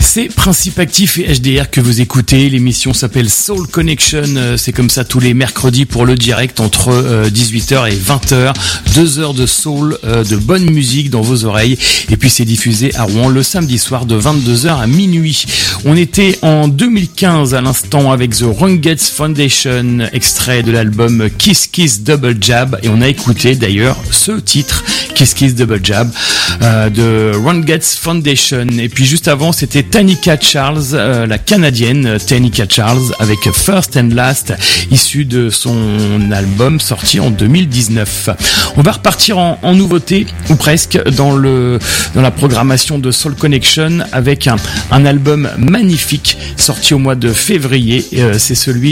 C'est Principe Actif et HDR que vous écoutez. L'émission s'appelle Soul Connection. C'est comme ça tous les mercredis pour le direct entre 18h et 20h. 2 heures de soul, de bonne musique dans vos oreilles. Et puis c'est diffusé à Rouen le samedi soir de 22h à minuit. On était en 2015 à l'instant avec The Ruggeds Foundation, extrait de l'album Kiss Kiss Double Jab. Et on a écouté d'ailleurs ce titre, Kiss Kiss Double Jab, de Ruggeds Foundation. Et puis juste avant, c'était Tanika Charles, la Canadienne Tanika Charles, avec First and Last, issu de son album sorti en 2019. On va repartir en nouveauté, ou presque, dans la programmation de Soul Connection avec un album magnifique sorti au mois de février. C'est celui